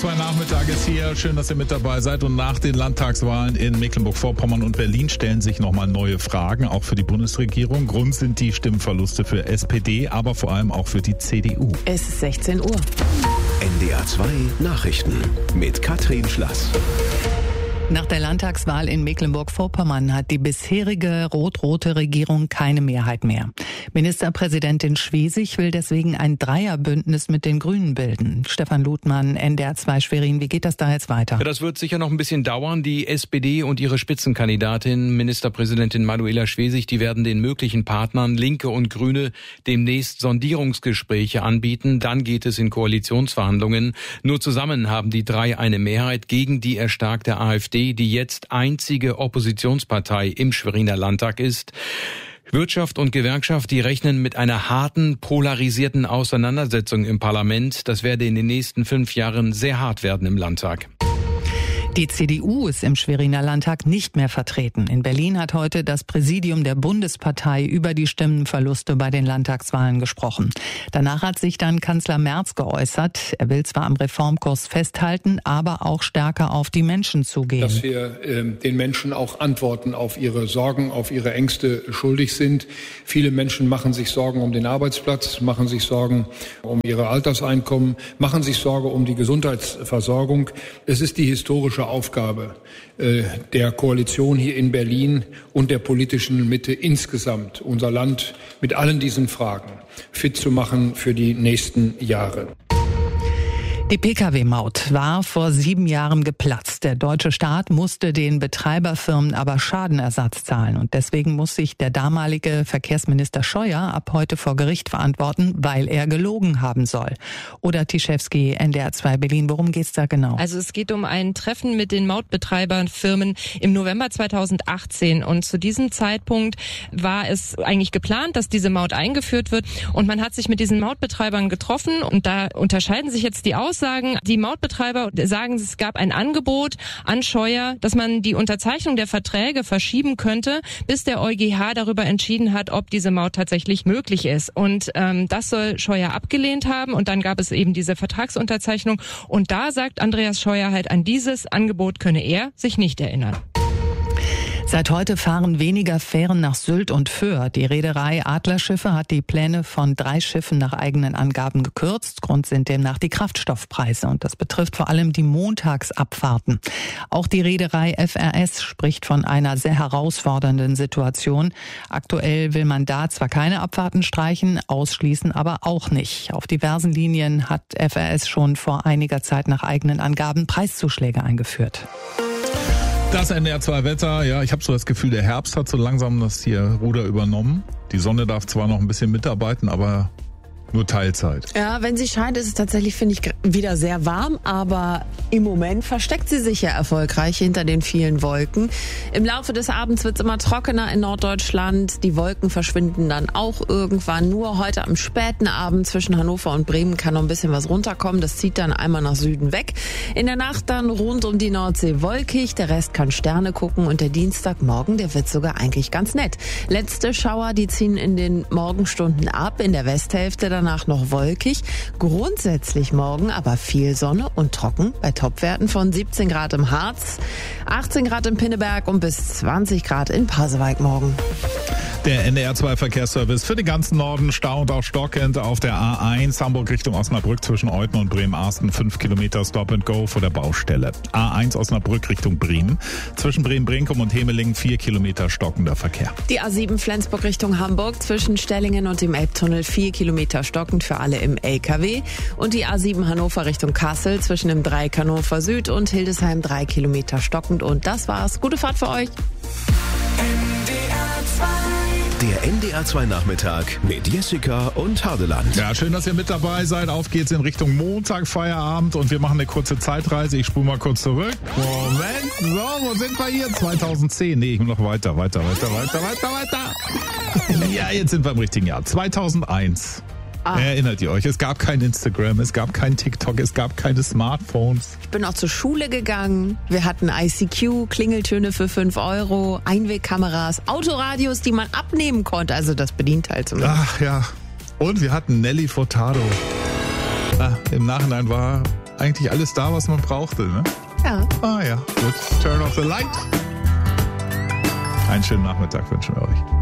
NDR2 Nachmittag ist hier. Schön, dass ihr mit dabei seid. Und nach den Landtagswahlen in Mecklenburg-Vorpommern und Berlin stellen sich nochmal neue Fragen, auch für die Bundesregierung. Grund sind die Stimmverluste für SPD, aber vor allem auch für die CDU. Es ist 16 Uhr. NDR2 Nachrichten mit Katrin Schlass. Nach der Landtagswahl in Mecklenburg-Vorpommern hat die bisherige rot-rote Regierung keine Mehrheit mehr. Ministerpräsidentin Schwesig will deswegen ein Dreierbündnis mit den Grünen bilden. Stefan Ludmann, NDR2 Schwerin, wie geht das da jetzt weiter? Ja, das wird sicher noch ein bisschen dauern. Die SPD und ihre Spitzenkandidatin, Ministerpräsidentin Manuela Schwesig, die werden den möglichen Partnern Linke und Grüne demnächst Sondierungsgespräche anbieten. Dann geht es in Koalitionsverhandlungen. Nur zusammen haben die drei eine Mehrheit gegen die erstarkte AfD, die jetzt einzige Oppositionspartei im Schweriner Landtag ist. Wirtschaft und Gewerkschaft, die rechnen mit einer harten, polarisierten Auseinandersetzung im Parlament. Das werde in den nächsten 5 Jahren sehr hart werden im Landtag. Die CDU ist im Schweriner Landtag nicht mehr vertreten. In Berlin hat heute das Präsidium der Bundespartei über die Stimmenverluste bei den Landtagswahlen gesprochen. Danach hat sich dann Kanzler Merz geäußert. Er will zwar am Reformkurs festhalten, aber auch stärker auf die Menschen zugehen. Dass wir den Menschen auch Antworten auf ihre Sorgen, auf ihre Ängste schuldig sind. Viele Menschen machen sich Sorgen um den Arbeitsplatz, machen sich Sorgen um ihre Alterseinkommen, machen sich Sorge um die Gesundheitsversorgung. Es ist die historische Aufgabe der Koalition hier in Berlin und der politischen Mitte insgesamt, unser Land mit allen diesen Fragen fit zu machen für die nächsten Jahre. Die Pkw-Maut war vor 7 Jahren geplatzt. Der deutsche Staat musste den Betreiberfirmen aber Schadenersatz zahlen. Und deswegen muss sich der damalige Verkehrsminister Scheuer ab heute vor Gericht verantworten, weil er gelogen haben soll. Oder Tischewski, NDR2 Berlin, worum geht's da genau? Also es geht um ein Treffen mit den Mautbetreiberfirmen im November 2018. Und zu diesem Zeitpunkt war es eigentlich geplant, dass diese Maut eingeführt wird. Und man hat sich mit diesen Mautbetreibern getroffen. Und da unterscheiden sich jetzt die Aussagen. Die Mautbetreiber sagen, es gab ein Angebot an Scheuer, dass man die Unterzeichnung der Verträge verschieben könnte, bis der EuGH darüber entschieden hat, ob diese Maut tatsächlich möglich ist. Und das soll Scheuer abgelehnt haben. Und dann gab es eben diese Vertragsunterzeichnung. Und da sagt Andreas Scheuer halt, an dieses Angebot könne er sich nicht erinnern. Seit heute fahren weniger Fähren nach Sylt und Föhr. Die Reederei Adlerschiffe hat die Pläne von 3 Schiffen nach eigenen Angaben gekürzt. Grund sind demnach die Kraftstoffpreise. Und das betrifft vor allem die Montagsabfahrten. Auch die Reederei FRS spricht von einer sehr herausfordernden Situation. Aktuell will man da zwar keine Abfahrten streichen, ausschließen aber auch nicht. Auf diversen Linien hat FRS schon vor einiger Zeit nach eigenen Angaben Preiszuschläge eingeführt. Das NDR2 Wetter, ja, ich habe so das Gefühl, der Herbst hat so langsam das hier Ruder übernommen. Die Sonne darf zwar noch ein bisschen mitarbeiten, aber nur Teilzeit. Ja, wenn sie scheint, ist es tatsächlich, finde ich, wieder sehr warm, aber im Moment versteckt sie sich ja erfolgreich hinter den vielen Wolken. Im Laufe des Abends wird es immer trockener in Norddeutschland. Die Wolken verschwinden dann auch irgendwann. Nur heute am späten Abend zwischen Hannover und Bremen kann noch ein bisschen was runterkommen. Das zieht dann einmal nach Süden weg. In der Nacht dann rund um die Nordsee wolkig. Der Rest kann Sterne gucken und der Dienstagmorgen, der wird sogar eigentlich ganz nett. Letzte Schauer, die ziehen in den Morgenstunden ab. In der Westhälfte danach noch wolkig. Grundsätzlich morgen aber viel Sonne und trocken bei Topwerten von 17 Grad im Harz, 18 Grad in Pinneberg und bis 20 Grad in Pasewalk morgen. Der NDR2 Verkehrsservice für den ganzen Norden Stau und auch stockend auf der A1 Hamburg Richtung Osnabrück zwischen Euthen und Bremen-Arsten 5 Kilometer Stop and Go vor der Baustelle. A1 Osnabrück Richtung Bremen zwischen Bremen-Brinkum und Hemelingen 4 Kilometer stockender Verkehr. Die A7 Flensburg Richtung Hamburg zwischen Stellingen und dem Elbtunnel 4 Kilometer stockend für alle im LKW und die A7 Hannover Richtung Kassel zwischen dem Dreieck Hannover Süd und Hildesheim 3 Kilometer stockend. Und das war's. Gute Fahrt für euch. Der NDR2 Nachmittag mit Jessica und Hardeland. Ja, schön, dass ihr mit dabei seid. Auf geht's in Richtung Montag, Feierabend und wir machen eine kurze Zeitreise. Ich spule mal kurz zurück. Moment, so, wo sind wir hier? 2010. Nee, ich will noch weiter. Ja, jetzt sind wir im richtigen Jahr. 2001. Erinnert ihr euch? Es gab kein Instagram, es gab kein TikTok, es gab keine Smartphones. Ich bin auch zur Schule gegangen. Wir hatten ICQ, Klingeltöne für 5 €, Einwegkameras, Autoradios, die man abnehmen konnte. Also das Bedienteil zumindest. Ach ja. Und wir hatten Nelly Furtado. Im Nachhinein war eigentlich alles da, was man brauchte, ne? Ja. Ah ja, gut. Turn off the light. Einen schönen Nachmittag wünschen wir euch.